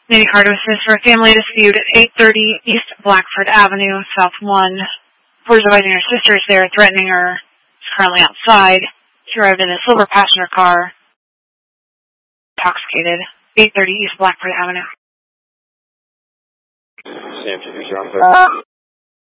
Navy car to assist for a family dispute at 830 East Blackford Avenue, South 1. Reporters advising her sister is there, threatening her. She's currently outside. She arrived in a silver passenger car, intoxicated. 830 East Blackford Avenue. Sam,